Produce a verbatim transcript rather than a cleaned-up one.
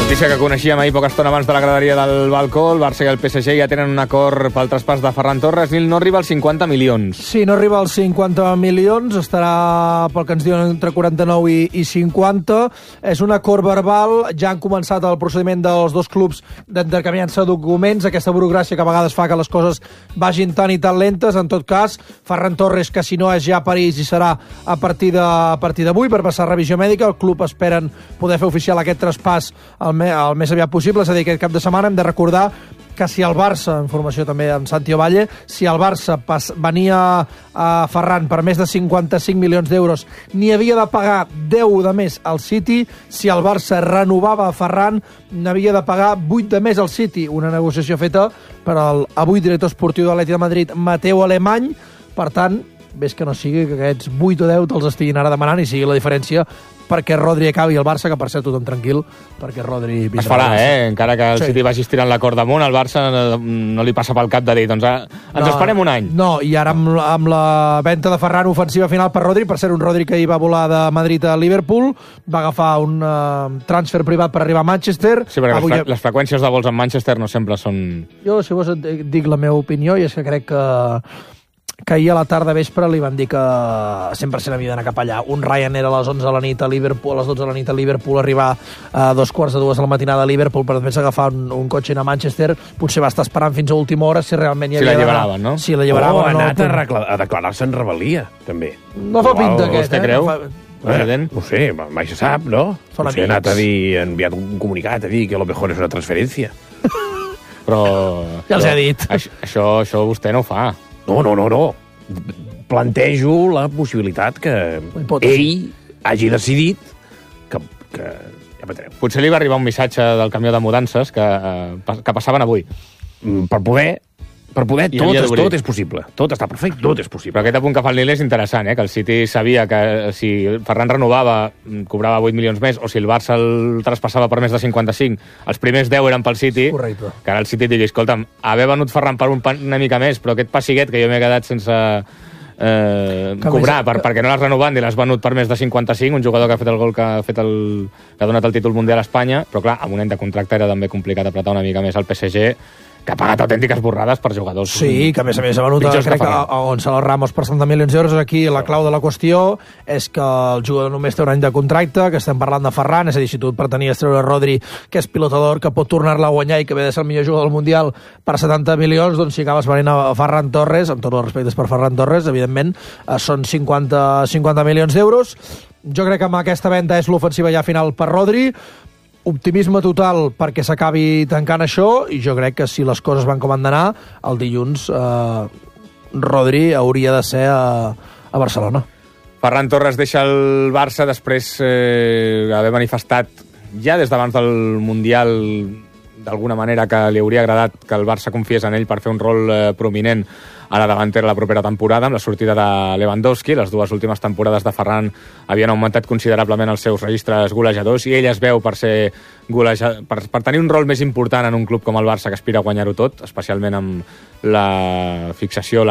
Notícia que coneixíem ahir poca estona abans de la graderia del balcó. El Barça i el P S G ja tenen un acord pel traspàs de Ferran Torres. Nil, no arriba als cinquanta milions. Sí, no arriba als cinquanta milions. Estarà, pel que ens diuen, entre quaranta-nou i, i cinquanta. És un acord verbal. Ja han començat el procediment dels dos clubs d'intercanviar-se documents. Aquesta burocràcia que a vegades fa que les coses vagin tan i tan lentes. En tot cas, Ferran Torres, que si no és ja a París i serà a partir de, a partir d'avui per passar revisió mèdica. El club esperen poder fer oficial aquest traspàs al el més aviat possible, és a dir, aquest cap de setmana. Hem de recordar que si el Barça, informació també amb Santi Ovalle, si el Barça pas, venia a Ferran per més de cinquanta-cinc milions d'euros, n'hi havia de pagar deu de més al City. Si el Barça renovava a Ferran, n'havia de pagar vuit de més al City. Una negociació feta per al avui director esportiu de l'Atlètic de Madrid, Mateu Alemany. Per tant, ves que no sigui que aquests vuit o deu te'ls estiguin ara demanant i sigui la diferència perquè Rodri acabi el Barça, que per cert tothom tranquil, perquè Rodri... Es farà, eh? Encara que el sí. City vagi estirant la corda amunt, el Barça no, no li passa pel cap de dir, doncs eh, ens no, esperem un any. No, i ara amb, amb la venda de Ferran, ofensiva final per Rodri, per ser un Rodri que hi va volar de Madrid a Liverpool, va agafar un uh, transfer privat per arribar a Manchester. Sí, perquè Avui... les, fre les freqüències de vols en Manchester no sempre són... Jo, si vols, et dic la meva opinió, i és que crec que... que ahir a la tarda vespre li van dir que cent per cent havia d'anar cap allà. Un Ryanair a les onze de la nit a Liverpool, a les dotze de la nit a Liverpool, arribar a dos quarts de dues de la matinada a Liverpool per després agafar un, un cotxe a Manchester. Potser va estar esperant fins a última hora si realment hi havia... Si l'alliberaven, no? Si l'alliberaven, o ha no, anat a, a declarar-se en rebel·lia, també. No fa pinta aquest, vostè eh? creu? No fa... Eh, no sé, mai se sap, no? Són Potser ha amics. anat a dir, ha enviat un comunicat a dir que a lo mejor és una transferència. Però... Ja els he dit. Això, això, això vostè no ho fa. No, no, no, no. Plantejo la possibilitat que ell hagi decidit que... que ja veurem. Potser li va arribar un missatge del camió de mudances que, que passaven avui. Per poder... Per poder, I tot, havia és, d'obrir. tot és possible. Tot està perfecte, tot és possible. Però aquest apunt que fa el Nil és interessant, eh? Que el City sabia que si Ferran renovava, cobrava vuit milions més, o si el Barça el traspassava per més de cinquanta-cinc, els primers deu eren pel City. Correcte. Que ara el City digui, escolta'm, haver venut Ferran per un, una mica més, però aquest pessiguet que jo m'he quedat sense eh, cobrar, per, perquè no l'has renovat i l'has venut per més de cinquanta-cinc, un jugador que ha fet el gol que ha, fet el, que ha donat el títol mundial a Espanya, però clar, amb un any de contracte era també complicat apretar una mica més al P S G, que ha pagat autèntiques borrades per jugadors. Sí, que a més a més ha venut, crec que a Gonzalo Ramos per setanta milions d'euros. Aquí la clau de la qüestió és que el jugador només té un any de contracte, que estem parlant de Ferran, és a dir, si tu pretenies treure Rodri, que és pilotador, que pot tornar-la a guanyar i que ve de ser el millor jugador del Mundial per setanta milions, doncs si acabes venint a Ferran Torres, amb tots els respectes per Ferran Torres, evidentment, són cinquanta, cinquanta milions d'euros. Jo crec que amb aquesta venda és l'ofensiva ja final per Rodri. Optimisme total perquè s'acabi tancant això, i jo crec que si les coses van com han d'anar, el dilluns eh, Rodri hauria de ser a, a Barcelona. Ferran Torres deixa el Barça després eh, haver manifestat ja des d'abans del Mundial d'alguna manera que li hauria agradat que el Barça confiés en ell per fer un rol eh, prominent a la davantera la propera temporada, amb la sortida de Lewandowski. Les dues últimes temporades de Ferran havien augmentat considerablement els seus registres golejadors i ell es veu per ser goleja... per, per tenir un rol més important en un club com el Barça que aspira a guanyar-ho tot, especialment amb la fixació,